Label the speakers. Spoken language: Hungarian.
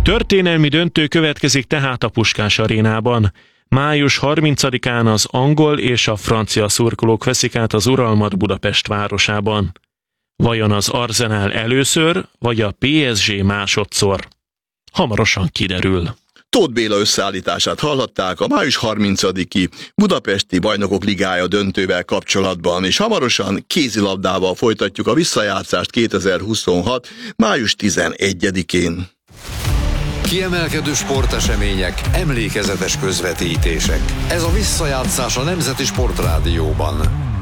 Speaker 1: Történelmi döntő következik tehát a Puskás arénában. Május 30-án az angol és a francia szurkolók veszik át az uralmat Budapest városában. Vajon az Arsenal először, vagy a PSG másodszor? Hamarosan kiderül.
Speaker 2: Tóth Béla összeállítását hallhatták a május 30-i Budapesti Bajnokok Ligája döntővel kapcsolatban, és hamarosan kézilabdával folytatjuk a visszajátszást 2026. május 11-én.
Speaker 3: Kiemelkedő sportesemények, emlékezetes közvetítések. Ez a visszajátszás a Nemzeti Sportrádióban.